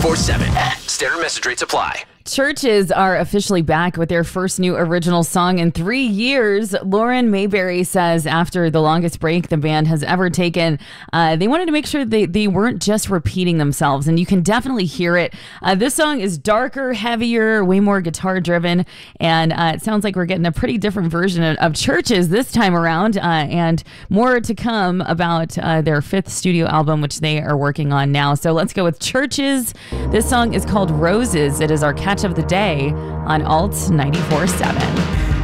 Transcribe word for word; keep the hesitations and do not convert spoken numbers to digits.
ninety-four point seven. Standard message rates apply. Churches are officially back with their first new original song in three years. Lauren Mayberry says after the longest break the band has ever taken, uh, they wanted to make sure they, they weren't just repeating themselves, and you can definitely hear it. Uh, this song is darker, heavier, way more guitar driven, and uh, it sounds like we're getting a pretty different version of, of Churches this time around, uh, and more to come about uh, their fifth studio album, which they are working on now. So let's go with Churches. This song is called Roses. It is our catch of the day on Alt ninety-four point seven.